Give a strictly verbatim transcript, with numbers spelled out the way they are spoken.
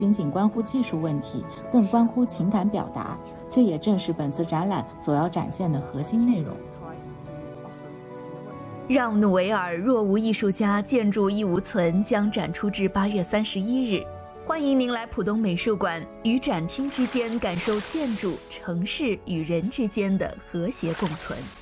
仅仅关乎技术问题，更关乎情感表达。这也正是本次展览所要展现的核心内容。 让努维尔若无艺术家，建筑亦无存将展出至八月三十一日。欢迎您来浦东美术馆，与展厅之间感受建筑、城市与人之间的和谐共存。